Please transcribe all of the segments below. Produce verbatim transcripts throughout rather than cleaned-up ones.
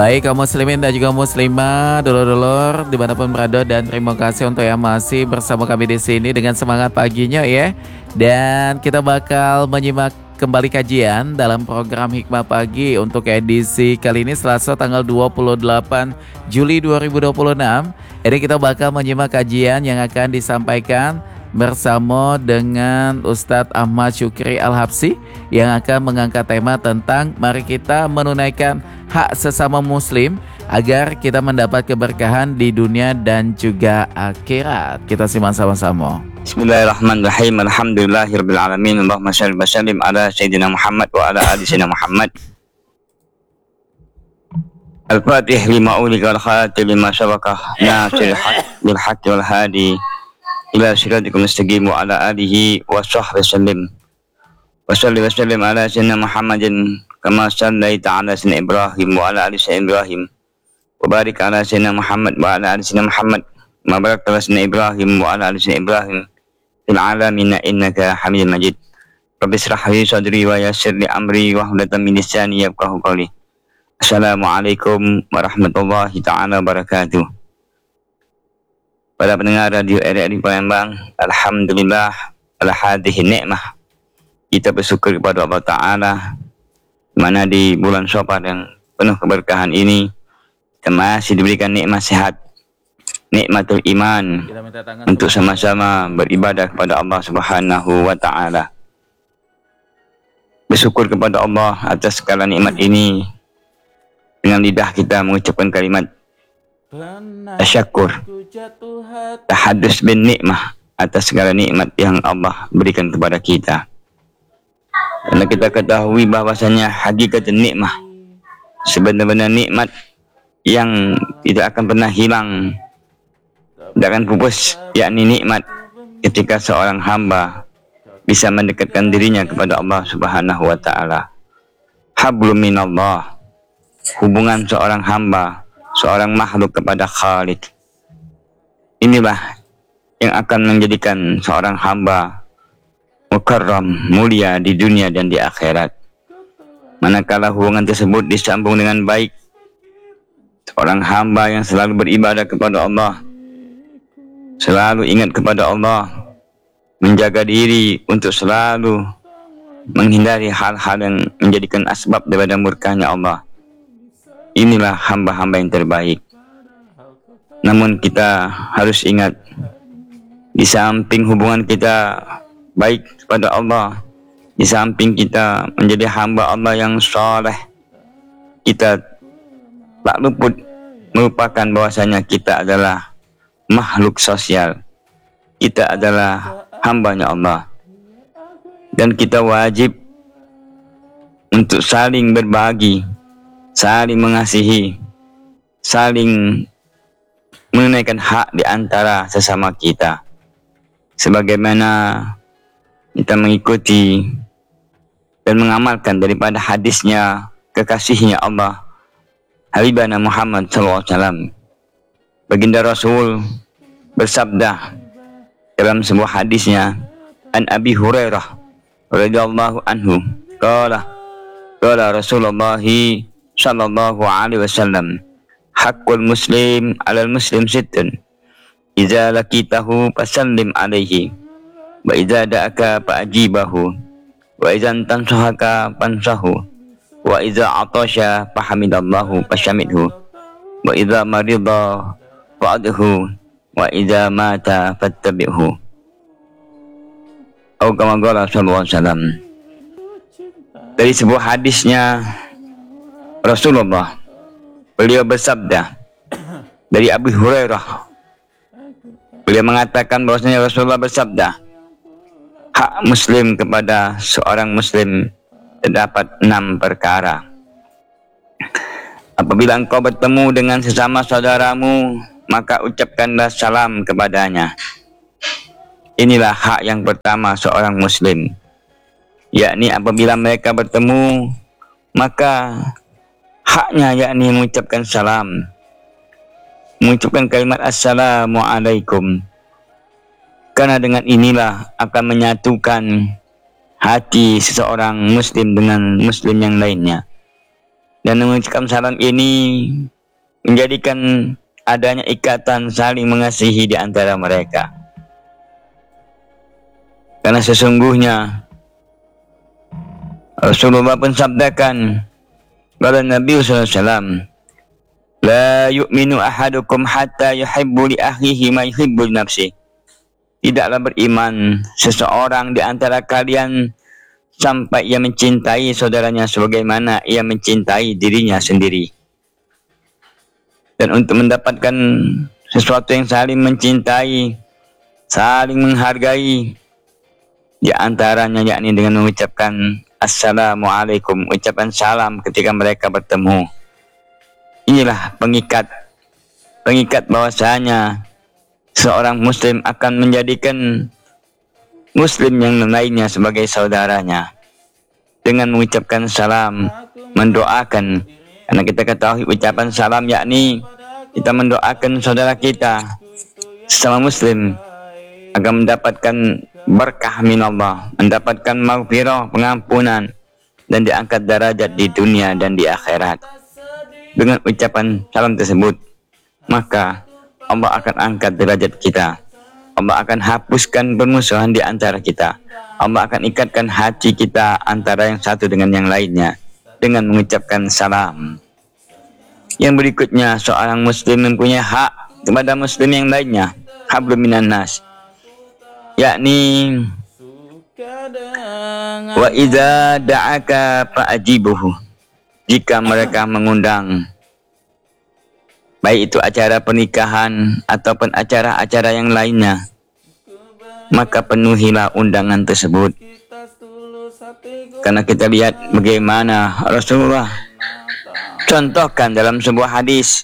Baik kaum muslimin dan juga muslimah, dulur-dulur dimanapun berada, dan terima kasih untuk yang masih bersama kami di sini dengan semangat paginya ya. Dan kita bakal menyimak kembali kajian dalam program Hikmah Pagi untuk edisi kali ini Selasa tanggal dua puluh delapan Juli dua ribu dua puluh enam. Ini kita bakal menyimak kajian yang akan disampaikan bersama dengan Ustadz Ahmad Syukri Al-Habsyi yang akan mengangkat tema tentang mari kita menunaikan hak sesama muslim agar kita mendapat keberkahan di dunia dan juga akhirat. Kita simak sama-sama. Bismillahirrahmanirrahim. Alhamdulillahirabbil alamin. Allahumma shalli wa sallim ala sayyidina Muhammad wa ala ali sayyidina Muhammad. Al-Fatih lima ulika al-khatim lima sabaqah nasiril haq bil haqq wal hadi ila siratikal mustaqim wa ala alihi wa sahbihi sallim. Wa salli wa sallim ala sayyidina Muhammadin kama sallaita ala sayyidina Ibrahim wa ala ali sayyidina Ibrahim. Wa barik ala sayyidina Muhammad wa ala ali sayyidina Muhammad. Ma barakta ala sayyidina Ibrahim wa ala ali sayyidina Ibrahim fil alamin innaka Hamidum Majid. Rabbi shrah li sadri wa yassir li amri wa hlul min lisani yafqahu qawli. Assalamualaikum warahmatullahi taala wabarakatuh. Para pendengar radio R R I Palembang, alhamdulillah ala hadhihi nikmah. Kita bersyukur kepada Allah Ta'ala mana di bulan Syawal yang penuh keberkahan ini kita masih diberikan nikmat sehat, nikmatul iman untuk sama-sama beribadah kepada Allah Subhanahu wa Ta'ala. Bersyukur kepada Allah atas segala nikmat ini dengan lidah kita mengucapkan kalimat tasyakur, tahadus bin nikmah atas segala nikmat yang Allah berikan kepada kita. Karena kita ketahui bahwasanya hakikat nikmah, sebenarnya nikmat yang tidak akan pernah hilang, tidak akan pupus, yakni nikmat ketika seorang hamba bisa mendekatkan dirinya kepada Allah Subhanahu wa Ta'ala. Hablum minallah, hubungan seorang hamba, seorang makhluk kepada Khalik. Inilah yang akan menjadikan seorang hamba mukarram, mulia di dunia dan di akhirat. Manakala hubungan tersebut disambung dengan baik, seorang hamba yang selalu beribadah kepada Allah, selalu ingat kepada Allah, menjaga diri untuk selalu menghindari hal-hal yang menjadikan asbab daripada murkanya Allah. Inilah hamba-hamba yang terbaik. Namun kita harus ingat, di samping hubungan kita baik kepada Allah, di samping kita menjadi hamba Allah yang saleh, kita tak luput melupakan bahwasanya kita adalah makhluk sosial. Kita adalah hambanya Allah, dan kita wajib untuk saling berbagi, saling mengasihi, saling menunaikan hak di antara sesama kita. Sebagaimana kita mengikuti dan mengamalkan daripada hadisnya kekasihnya Allah, Habibana Muhammad sallallahu alaihi wasallam. Baginda Rasul bersabda dalam sebuah hadisnya, an Abi Hurairah radhiyallahu anhu, qala qala Rasulullah sallallahu alaihi wasallam, haqqul muslim 'alal muslim sittun, idza laqitahu fasallim alaihi, wa idza da'aka fa'jibahu, wa idza tansahaka fansahu, wa idza atasha fahamidallahu fashamidhu, wa idza marida fa'adhu, wa idza mata fattabi'hu. Atau kama qala sallallahu alaihi wasallam. Dari sebuah hadisnya Rasulullah, beliau bersabda dari Abu Hurairah, beliau mengatakan bahwasanya Rasulullah bersabda, hak muslim kepada seorang muslim terdapat enam perkara. Apabila engkau bertemu dengan sesama saudaramu, maka ucapkanlah salam kepadanya. Inilah hak yang pertama seorang muslim, yakni apabila mereka bertemu, maka haknya yakni mengucapkan salam, mengucapkan kalimat assalamualaikum. Karena dengan inilah akan menyatukan hati seseorang muslim dengan muslim yang lainnya, Dan mengucapkan salam ini menjadikan adanya ikatan saling mengasihi di antara mereka. Karena sesungguhnya Rasulullah pun sabdakan, kata Nabi sallallahu alaihi wasallam, la yu'minu ahadukum hatta yuhibbu li akhihi ma yuhibbu li nafsihi. Tidaklah beriman seseorang di antara kalian sampai ia mencintai saudaranya sebagaimana ia mencintai dirinya sendiri. Dan untuk mendapatkan sesuatu yang saling mencintai, saling menghargai, di antaranya yakni dengan mengucapkan assalamualaikum, ucapan salam ketika mereka bertemu. Inilah pengikat pengikat bahwasanya seorang muslim akan menjadikan muslim yang lainnya sebagai saudaranya dengan mengucapkan salam, mendoakan. Karena kita ketahui ucapan salam yakni kita mendoakan saudara kita sesama muslim akan mendapatkan berkah minallah, mendapatkan maghfirah, pengampunan, dan diangkat derajat di dunia dan di akhirat. Dengan ucapan salam tersebut, maka Allah akan angkat derajat kita. Allah akan hapuskan permusuhan di antara kita. Allah akan ikatkan hati kita antara yang satu dengan yang lainnya dengan mengucapkan salam. Yang berikutnya, seorang muslim mempunyai hak kepada muslim yang lainnya, hablum minan nas, yakni wa idza da'aka fa'ajibuhu, jika mereka mengundang, baik itu acara pernikahan ataupun acara-acara yang lainnya, maka penuhilah undangan tersebut. Karena kita lihat bagaimana Rasulullah contohkan dalam sebuah hadis,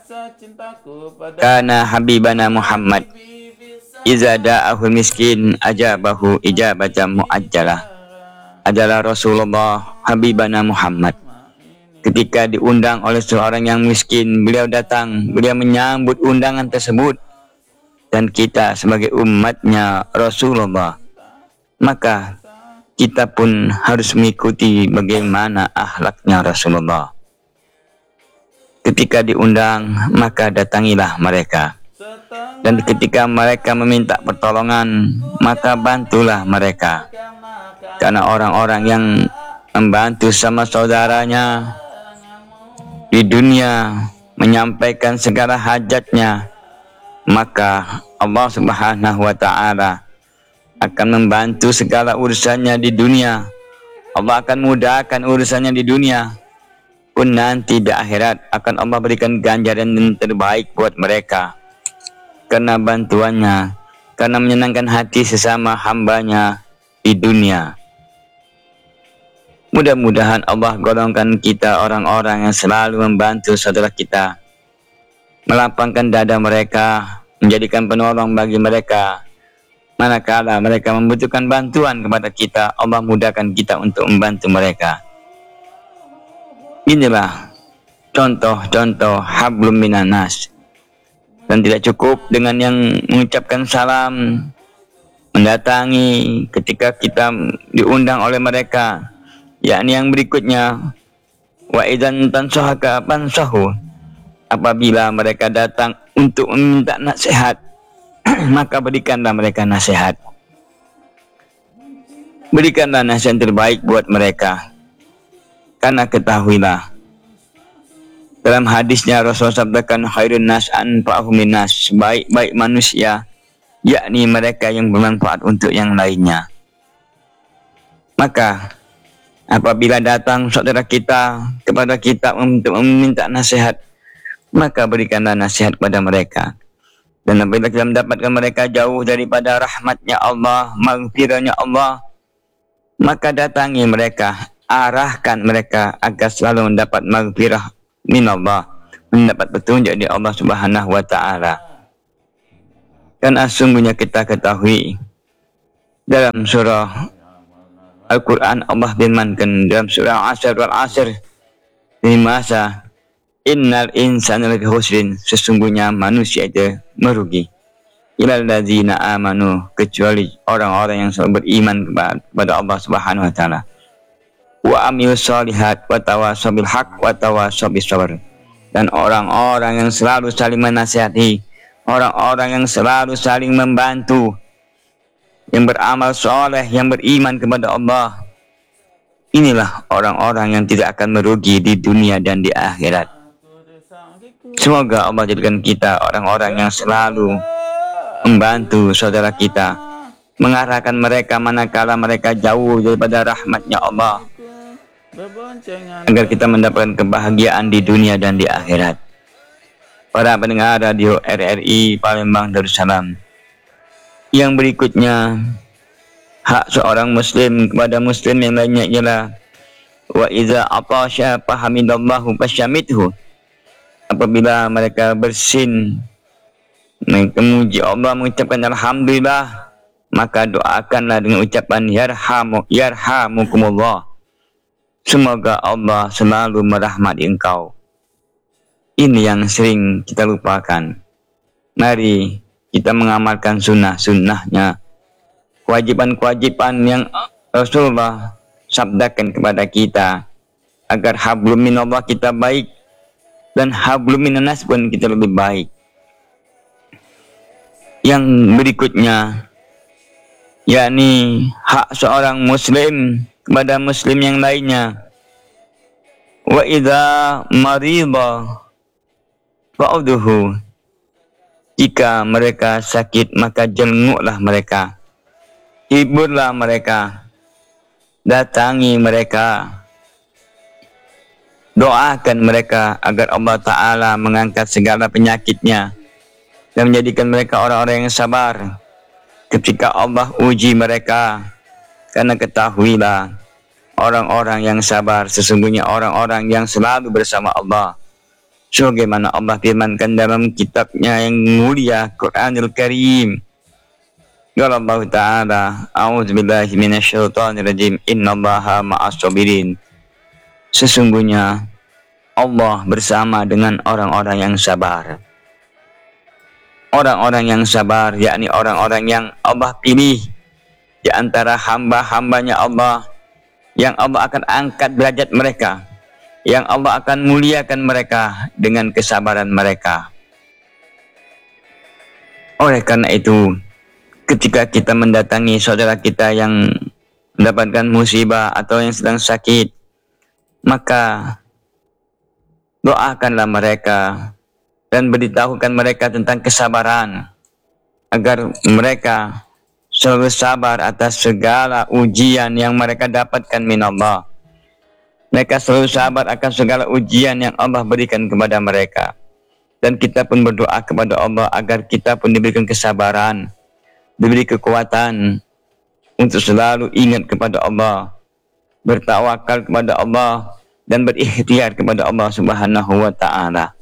karena habibana Muhammad iza da'ahul miskin ajabahu ijabatan mu'ajjalah. Adalah Rasulullah habibana Muhammad, ketika diundang oleh seorang yang miskin, beliau datang, beliau menyambut undangan tersebut. Dan kita sebagai umatnya Rasulullah, maka kita pun harus mengikuti bagaimana akhlaknya Rasulullah. Ketika diundang, maka datangilah mereka. Dan ketika mereka meminta pertolongan, maka bantulah mereka. Karena orang-orang yang membantu sama saudaranya di dunia, menyampaikan segala hajatnya, maka Allah Subhanahu wa ta'ala akan membantu segala urusannya di dunia. Allah akan mudahkan urusannya di dunia, pun nanti di akhirat akan Allah berikan ganjaran yang terbaik buat mereka karena bantuannya, karena menyenangkan hati sesama hambanya di dunia. Mudah-mudahan Allah golongkan kita orang-orang yang selalu membantu saudara kita, melapangkan dada mereka, menjadikan penolong bagi mereka. Manakala mereka membutuhkan bantuan kepada kita, Allah mudahkan kita untuk membantu mereka. Inilah contoh-contoh hablum minan nas. Dan tidak cukup dengan yang mengucapkan salam, mendatangi ketika kita diundang oleh mereka, yakni yang berikutnya, wa idzan tansahaka fansahu, apabila mereka datang untuk meminta nasihat, maka berikanlah mereka nasihat. Berikanlah nasihat terbaik buat mereka. Karena ketahuilah, dalam hadisnya Rasulullah sabdakan, khairun nas anfa'uhum linnas, sebaik-baik manusia yakni mereka yang bermanfaat untuk yang lainnya. Maka apabila datang saudara kita kepada kita untuk meminta nasihat, maka berikanlah nasihat kepada mereka. Dan apabila kita mendapatkan mereka jauh daripada rahmatnya Allah, maghfirahnya Allah, maka datangi mereka, arahkan mereka agar selalu mendapat maghfirah minallah, mendapat petunjuk dari Allah Subhanahu wa ta'ala. Karena sungguhnya kita ketahui dalam surah Al-Quran Allah firmankan dalam surah Asr wal Asr di masa innal insana lafi khusrin, sesungguhnya manusia itu merugi, ilal ladzina amanu, kecuali orang-orang yang selalu beriman kepada Allah Subhanahu wa ta'ala. wa amilus sholihat wa tawasaw bil haq wa tawasaw bis sabr. Dan orang-orang yang selalu saling menasihati, orang-orang yang selalu saling membantu, yang beramal soleh, yang beriman kepada Allah, inilah orang-orang yang tidak akan merugi di dunia dan di akhirat. Semoga Allah jadikan kita orang-orang yang selalu membantu saudara kita, mengarahkan mereka manakala mereka jauh daripada rahmatnya Allah, agar kita mendapatkan kebahagiaan di dunia dan di akhirat. Para pendengar radio R R I Palembang Darussalam, yang berikutnya, hak seorang muslim kepada muslim yang lainnya ialah wa iza atasya fahamidallahu fasyamithu. Apabila mereka bersin, memuji Allah, mengucapkan alhamdulillah, maka doakanlah dengan ucapan yarhamu yarhamukumullah. Semoga Allah selalu merahmati engkau. Ini yang sering kita lupakan. Mari kita mengamalkan sunnah-sunnahnya, kewajiban-kewajiban yang Rasulullah sabdakan kepada kita, agar hablum minallah kita baik, dan hablum minannas pun kita lebih baik. Yang berikutnya, yakni hak seorang muslim kepada muslim yang lainnya. Wa idza marida fa'uduhu. Jika mereka sakit, maka jenguklah mereka, hiburlah mereka, datangi mereka, doakan mereka agar Allah Ta'ala mengangkat segala penyakitnya dan menjadikan mereka orang-orang yang sabar ketika Allah uji mereka. Karena ketahuilah, orang-orang yang sabar sesungguhnya orang-orang yang selalu bersama Allah. Sebagaimana Allah firmankan dalam kitabnya yang mulia, Quranul Karim. Qala Allah Ta'ala, a'udzubillahi minasyaitonir rajim, innallaha ma'as sabirin. Sesungguhnya Allah bersama dengan orang-orang yang sabar. Orang-orang yang sabar, yakni orang-orang yang Allah pilih di antara hamba-hambanya Allah, yang Allah akan angkat derajat mereka, yang Allah akan muliakan mereka dengan kesabaran mereka. Oleh karena itu, ketika kita mendatangi saudara kita yang mendapatkan musibah atau yang sedang sakit, maka doakanlah mereka dan beritahukan mereka tentang kesabaran, agar mereka selalu sabar atas segala ujian yang mereka dapatkan min Allah. Mereka selalu sabar akan segala ujian yang Allah berikan kepada mereka. Dan kita pun berdoa kepada Allah agar kita pun diberikan kesabaran, diberi kekuatan untuk selalu ingat kepada Allah, bertawakal kepada Allah, dan berikhtiar kepada Allah Subhanahu wa Ta'ala.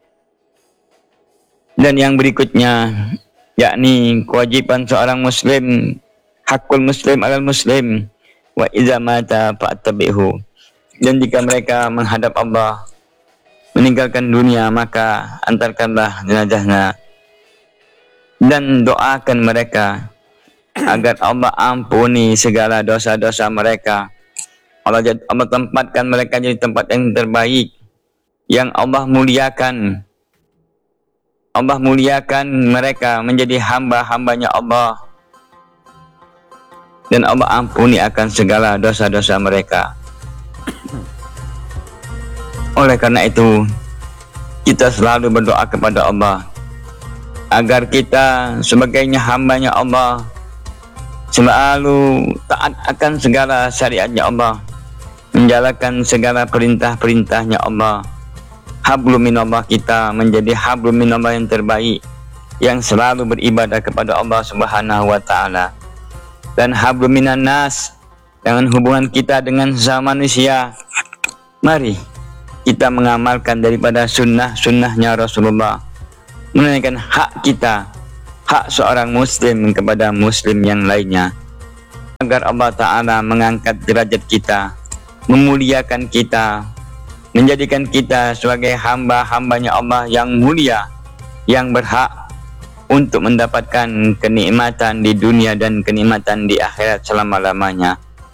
Dan yang berikutnya, yakni kewajiban seorang muslim, hakul muslim alal muslim, wa idza mata fa'tabihu. Dan jika mereka menghadap Allah, meninggalkan dunia, maka antarkanlah jenazahnya dan doakan mereka agar Allah ampuni segala dosa-dosa mereka. Allah, Allah tempatkan mereka jadi tempat yang terbaik, yang Allah muliakan. Allah muliakan mereka menjadi hamba-hambanya Allah, dan Allah ampuni akan segala dosa-dosa mereka. Oleh karena itu, kita selalu berdoa kepada Allah agar kita sebagainya hambanya Allah selalu taat akan segala syariatnya Allah, menjalankan segala perintah-perintahnya Allah. Hablum minallah kita menjadi hablum minallah yang terbaik, yang selalu beribadah kepada Allah Subhanahu wa Ta'ala. Dan hablum minannas, dengan hubungan kita dengan sesama manusia. Mari kita mengamalkan daripada sunnah-sunnahnya Rasulullah, menunaikan hak kita, hak seorang muslim kepada muslim yang lainnya, agar Allah Ta'ala mengangkat derajat kita, memuliakan kita, menjadikan kita sebagai hamba-hambanya Allah yang mulia, yang berhak untuk mendapatkan kenikmatan di dunia dan kenikmatan di akhirat selama-lamanya.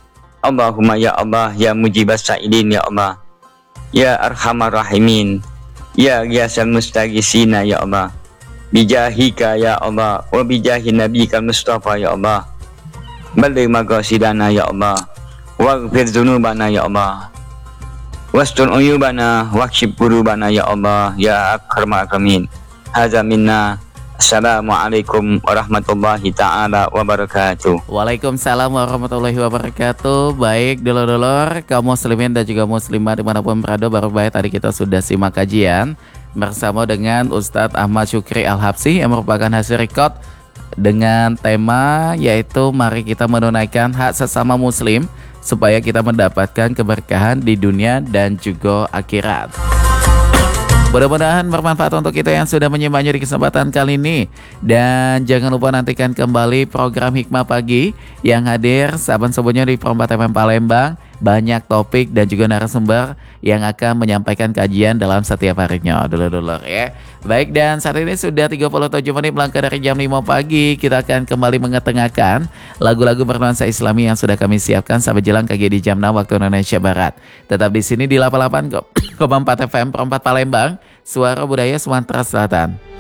Allahumma ya Allah ya mujibas sa'ilin ya Allah, ya arhamar rahimin, ya ghiyasal mustaghisina ya Allah, bijahika ya Allah wa bijahi nabiyika Mustafa ya Allah, balligh maqasidana ya Allah, waghfir dzunubana ya Allah, wastur uyubana wakshif kurubana ya Allah ya akramal akramin. Hadza minna. Assalamualaikum warahmatullahi ta'ala wabarakatuh. Waalaikumsalam warahmatullahi wabarakatuh. Baik dulur-dulur kaum muslimin dan juga muslimah dimanapun berada, baru baik tadi kita sudah simak kajian bersama dengan Ustadz Ahmad Syukri Al-Habsyi yang merupakan hasil rekod dengan tema yaitu mari kita menunaikan hak sesama muslim supaya kita mendapatkan keberkahan di dunia dan juga akhirat. Mudah-mudahan bermanfaat untuk kita yang sudah menyimaknya di kesempatan kali ini. Dan jangan lupa nantikan kembali program Hikmah Pagi yang hadir saban-sabannya di Perempat F M Palembang. Banyak topik dan juga narasumber yang akan menyampaikan kajian dalam setiap harinya, dulur-dulur ya. Baik, dan saat ini sudah tiga puluh tujuh menit melangkah dari jam lima pagi. Kita akan kembali mengetengahkan lagu-lagu bernuansa Islami yang sudah kami siapkan sampai jelang K G di jam enam waktu Indonesia Barat. Tetap di sini di delapan puluh delapan koma empat F M Perempat Palembang, Suara Budaya Sumatera Selatan.